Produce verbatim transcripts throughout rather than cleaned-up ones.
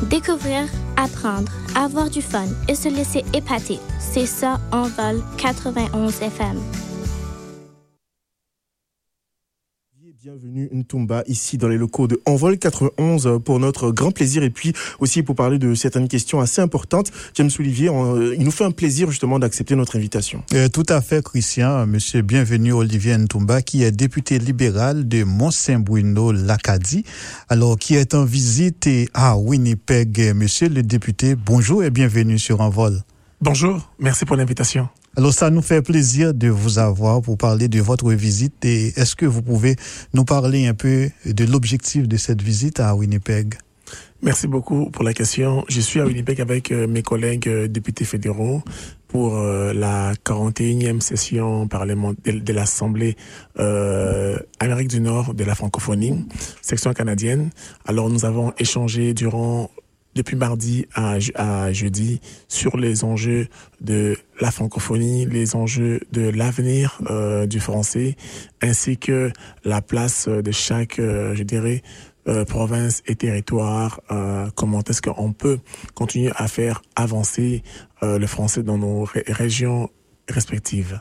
Découvrir, apprendre, avoir du fun et se laisser épater. C'est ça, Envol quatre-vingt-onze F M. Bienvenue Ntumba ici dans les locaux de Envol quatre-vingt-onze pour notre grand plaisir et puis aussi pour parler de certaines questions assez importantes. James Olivier, on, il nous fait un plaisir justement d'accepter notre invitation. Euh, tout à fait, Christian. Monsieur Bienvenu Olivier Ntumba, qui est député libéral de Mont-Saint-Bruno-L'Acadie, alors qui est en visite à Winnipeg. Monsieur le député, bonjour et bienvenue sur Envol. Bonjour, merci pour l'invitation. Alors, ça nous fait plaisir de vous avoir pour parler de votre visite. Et est-ce que vous pouvez nous parler un peu de l'objectif de cette visite à Winnipeg? Merci beaucoup pour la question. Je suis à Winnipeg avec euh, mes collègues euh, députés fédéraux pour euh, la quarante et unième session parlementaire de, de l'Assemblée euh, Amérique du Nord de la francophonie, section canadienne. Alors, nous avons échangé durant depuis mardi à, à jeudi sur les enjeux de la francophonie, les enjeux de l'avenir euh, du français, ainsi que la place de chaque, euh, je dirais, euh, province et territoire. Euh, comment est-ce qu'on peut continuer à faire avancer euh, le français dans nos ré- régions respectives.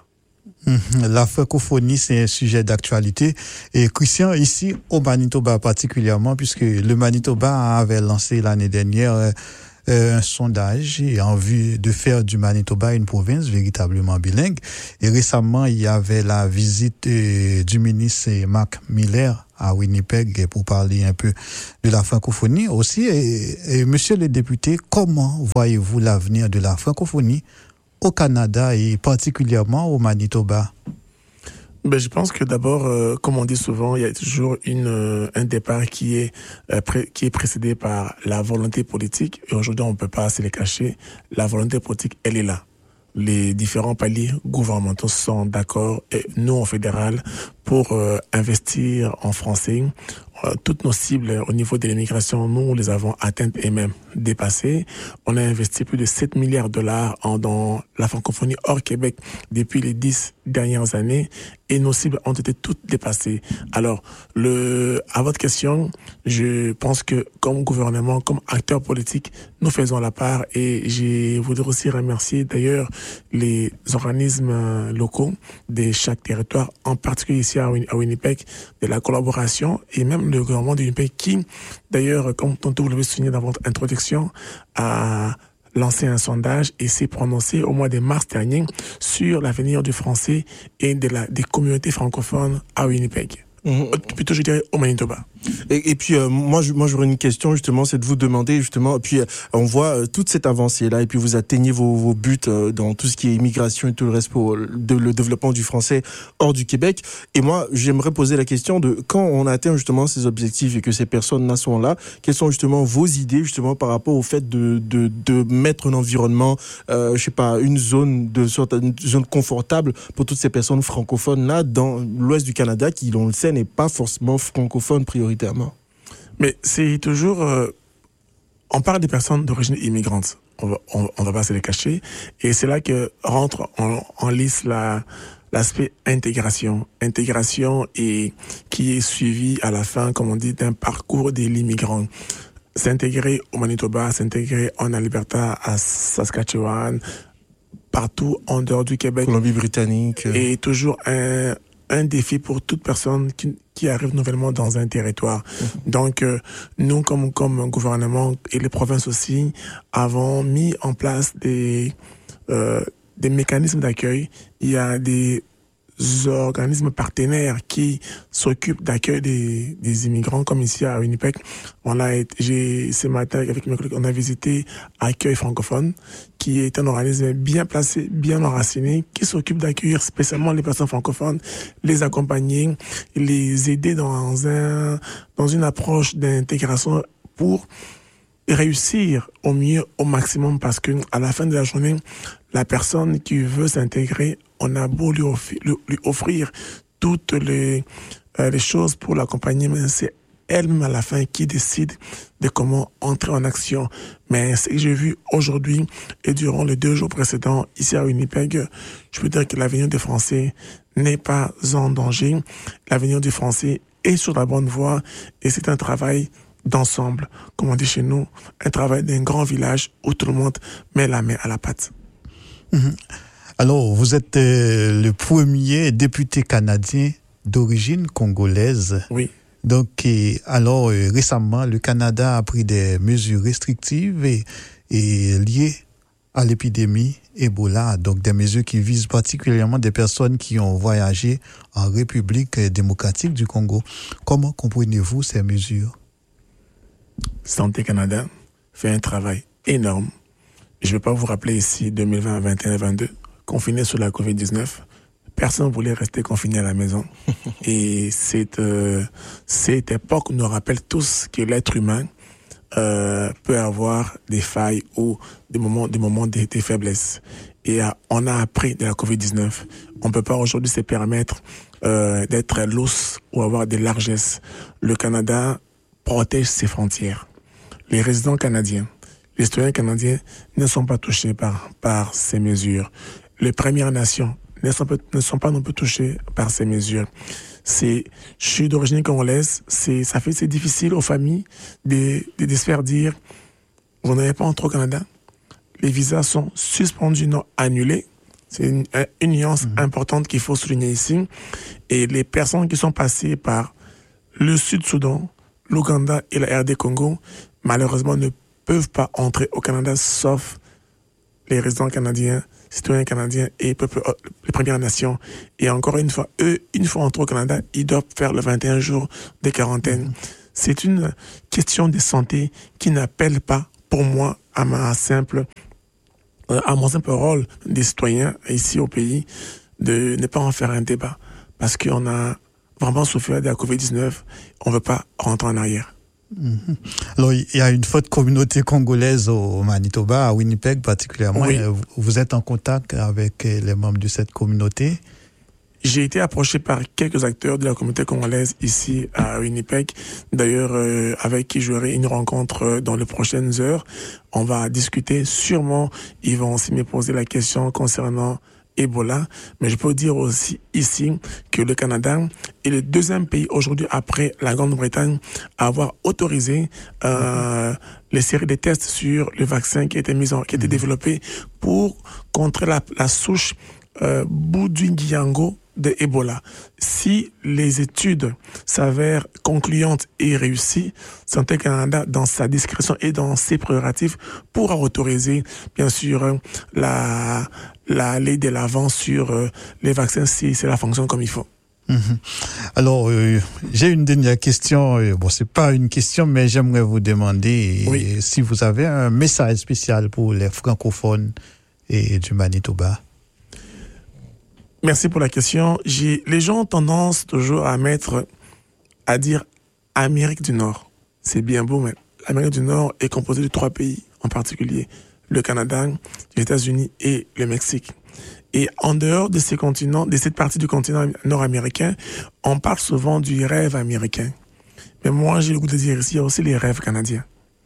La francophonie, c'est un sujet d'actualité. Et Christian, ici au Manitoba particulièrement, puisque le Manitoba avait lancé l'année dernière euh, un sondage en vue de faire du Manitoba une province véritablement bilingue. Et récemment, il y avait la visite euh, du ministre Mark Miller à Winnipeg pour parler un peu de la francophonie aussi. Et, et monsieur le député, comment voyez-vous l'avenir de la francophonie au Canada et particulièrement au Manitoba? Ben, je pense que d'abord, euh, comme on dit souvent, il y a toujours une, euh, un départ qui est, euh, pré- qui est précédé par la volonté politique. Et aujourd'hui, on ne peut pas se les cacher. La volonté politique, elle est là. Les différents paliers gouvernementaux sont d'accord, et nous, en fédéral, pour euh, investir en français. Euh, toutes nos cibles au niveau de l'immigration, nous les avons atteintes et même dépassées. On a investi plus de sept milliards de dollars en, dans la francophonie hors Québec depuis les dix dernières années et nos cibles ont été toutes dépassées. Alors, le, à votre question, je pense que comme gouvernement, comme acteur politique, nous faisons la part et je voudrais aussi remercier d'ailleurs les organismes locaux de chaque territoire, en particulier ici à Winnipeg, de la collaboration et même le gouvernement de Winnipeg qui, d'ailleurs, comme tantôt vous l'avez souligné dans votre introduction, a lancé un sondage et s'est prononcé au mois de mars dernier sur l'avenir du français et de la, des communautés francophones à Winnipeg. Mmh. Plutôt, je dirais, au Manitoba. Et, et puis, euh, moi, je, moi, j'aurais une question, justement, c'est de vous demander, justement, puis euh, on voit euh, toute cette avancée-là, et puis vous atteignez vos, vos buts euh, dans tout ce qui est immigration et tout le reste pour de, le développement du français hors du Québec. Et moi, j'aimerais poser la question de quand on atteint, justement, ces objectifs et que ces personnes-là sont là, quelles sont, justement, vos idées, justement, par rapport au fait de, de, de mettre un environnement, euh, je sais pas, une zone de sorte, une zone confortable pour toutes ces personnes francophones-là dans l'ouest du Canada qui, on le sait, n'est pas forcément francophone prioritairement. Mais c'est toujours... Euh, on parle des personnes d'origine immigrante. On va, on, on va pas se les cacher. Et c'est là que rentre en, en lice la, l'aspect intégration. Intégration et qui est suivi à la fin, comme on dit, d'un parcours de l'immigrant. S'intégrer au Manitoba, s'intégrer en Alberta, à Saskatchewan, partout en dehors du Québec. Colombie-Britannique. Et toujours un... un défi pour toute personne qui, qui arrive nouvellement dans un territoire. Mmh. Donc, euh, nous, comme, comme gouvernement et les provinces aussi, avons mis en place des, euh, des mécanismes d'accueil. Il y a des organismes partenaires qui s'occupent d'accueil des, des immigrants, comme ici à Winnipeg. On a été, j'ai, ce matin, avec mes collègues, on a visité Accueil francophone, qui est un organisme bien placé, bien enraciné, qui s'occupe d'accueillir spécialement les personnes francophones, les accompagner, les aider dans un, dans une approche d'intégration pour réussir au mieux, au maximum, parce que à la fin de la journée, la personne qui veut s'intégrer, on a beau lui offrir, lui offrir toutes les, euh, les choses pour l'accompagner, mais c'est elle-même à la fin qui décide de comment entrer en action. Mais ce que j'ai vu aujourd'hui et durant les deux jours précédents ici à Winnipeg, je peux dire que l'avenir des Français n'est pas en danger. L'avenir du Français est sur la bonne voie et c'est un travail d'ensemble, comme on dit chez nous, un travail d'un grand village où tout le monde met la main à la pâte. Mmh. Alors, vous êtes euh, le premier député canadien d'origine congolaise. Oui. Donc, et, alors, euh, récemment, le Canada a pris des mesures restrictives et, et liées à l'épidémie Ebola, donc des mesures qui visent particulièrement des personnes qui ont voyagé en République démocratique du Congo. Comment comprenez-vous ces mesures? Santé Canada fait un travail énorme. Je ne vais pas vous rappeler ici deux mille vingt, vingt et un, vingt-deux, confinés sur la covid dix-neuf. Personne ne voulait rester confiné à la maison. Et cette, euh, cette époque nous rappelle tous que l'être humain euh, peut avoir des failles ou des moments, des moments de, de faiblesse. Et euh, on a appris de la covid dix-neuf. On ne peut pas aujourd'hui se permettre euh, d'être lousse ou avoir des largesses. Le Canada protège ses frontières. Les résidents canadiens, les citoyens canadiens ne sont pas touchés par, par ces mesures. Les Premières Nations ne sont pas, ne sont pas non plus touchés par ces mesures. C'est, je suis d'origine congolaise, c'est, ça fait, c'est difficile aux familles de, de, de se faire dire, vous n'avez pas entré au Canada. Les visas sont suspendus, non annulés. C'est une, une nuance mmh. importante qu'il faut souligner ici. Et les personnes qui sont passées par le Sud-Soudan, l'Ouganda et la R D Congo, malheureusement, ne peuvent pas entrer au Canada, sauf les résidents canadiens, citoyens canadiens et peuples, les Premières Nations. Et encore une fois, eux, une fois entrés au Canada, ils doivent faire le vingt et un jours de quarantaine. C'est une question de santé qui n'appelle pas, pour moi, à ma simple, à mon simple rôle des citoyens ici au pays, de ne pas en faire un débat. Parce qu'on a vraiment souffert de la covid dix-neuf, on ne veut pas rentrer en arrière. Mmh. Alors, il y a une forte communauté congolaise au Manitoba, à Winnipeg particulièrement. Oui. Vous êtes en contact avec les membres de cette communauté? J'ai été approché par quelques acteurs de la communauté congolaise ici à Winnipeg, d'ailleurs euh, avec qui j'aurai une rencontre dans les prochaines heures. On va discuter, sûrement ils vont aussi me poser la question concernant Ebola, mais je peux dire aussi ici que le Canada est le deuxième pays aujourd'hui après la Grande-Bretagne à avoir autorisé euh, les séries de tests sur le vaccin qui a été mis en, qui a été développé pour contrer la, la souche euh, Bundibugyo de Ebola. Si les études s'avèrent concluantes et réussies, Santé Canada, dans sa discrétion et dans ses prérogatives, pourra autoriser, bien sûr, la, la aller de l'avant sur euh, les vaccins si cela fonctionne comme il faut. Mmh. Alors, euh, j'ai une dernière question. Bon, c'est pas une question, mais j'aimerais vous demander oui. si vous avez un message spécial pour les francophones et du Manitoba. Merci pour la question. J'ai, les gens ont tendance toujours à mettre, à dire Amérique du Nord. C'est bien beau, mais l'Amérique du Nord est composée de trois pays en particulier. Le Canada, les États-Unis et le Mexique. Et en dehors de ces continents, de cette partie du continent nord-américain, on parle souvent du rêve américain. Mais moi, j'ai le goût de dire ici, il y a aussi les rêves canadiens.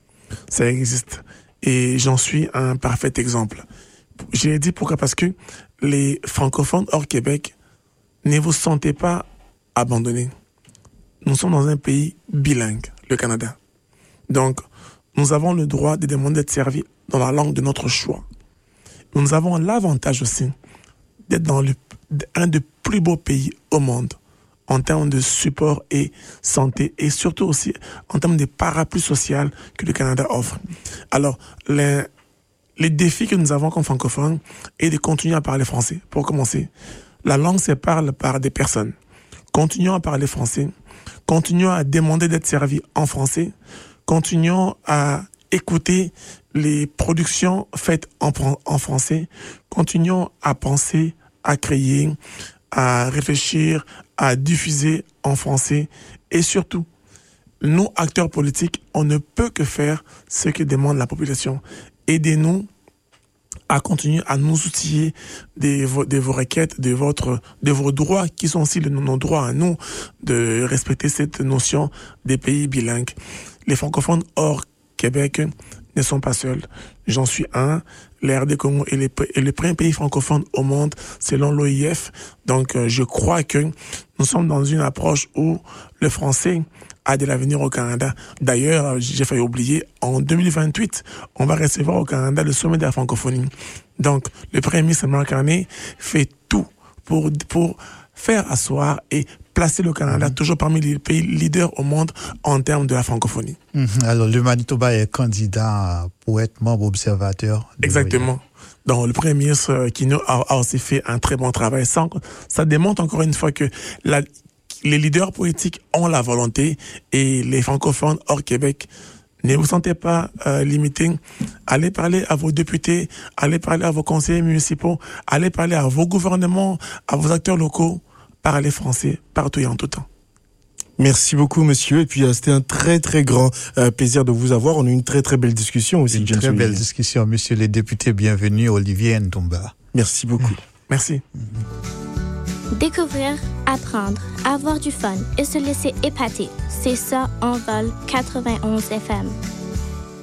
Ça existe. Et j'en suis un parfait exemple. J'ai dit pourquoi? Parce que les francophones hors Québec, ne vous sentez pas abandonnés. Nous sommes dans un pays bilingue, le Canada. Donc, nous avons le droit de demander d'être servis dans la langue de notre choix. Nous avons l'avantage aussi d'être dans le, un des plus beaux pays au monde en termes de support et santé et surtout aussi en termes de parapluie social que le Canada offre. Alors, les Les défis que nous avons comme francophones est de continuer à parler français. Pour commencer, la langue se parle par des personnes. Continuons à parler français. Continuons à demander d'être servis en français. Continuons à écouter les productions faites en, en français. Continuons à penser, à créer, à réfléchir, à diffuser en français. Et surtout, nous, acteurs politiques, on ne peut que faire ce que demande la population. Aidez-nous à continuer à nous outiller de vos, de vos requêtes, de, votre, de vos droits, qui sont aussi nos droits à nous, de respecter cette notion des pays bilingues. Les francophones hors Québec ne sont pas seuls. J'en suis un. La R D Congo est, les, est le premier pays francophone au monde, selon l'O I F. Donc, euh, je crois que nous sommes dans une approche où le français a de l'avenir au Canada. D'ailleurs, j'ai failli oublier, en deux mille vingt-huit, on va recevoir au Canada le sommet de la francophonie. Donc, le Premier ministre Marc Carney fait tout pour, pour faire asseoir et placer le Canada mmh. toujours parmi les pays leaders au monde en termes de la francophonie. Mmh. Alors, le Manitoba est candidat pour être membre observateur. Exactement. Donc, le Premier ministre Kino a, a aussi fait un très bon travail. Ça, ça démontre encore une fois que la, les leaders politiques ont la volonté et les francophones hors Québec, ne vous sentez pas euh, limités. Allez parler à vos députés, allez parler à vos conseillers municipaux, allez parler à vos gouvernements, à vos acteurs locaux. Parler français partout et en tout temps. Merci beaucoup, monsieur. Et puis, euh, c'était un très, très grand euh, plaisir de vous avoir. On a eu une très, très belle discussion aussi. Une très belle discussion, monsieur le député. Bienvenue, Olivier Ntomba. Merci beaucoup. Merci. Découvrir, apprendre, avoir du fun et se laisser épater. C'est ça, Envol quatre-vingt-onze F M.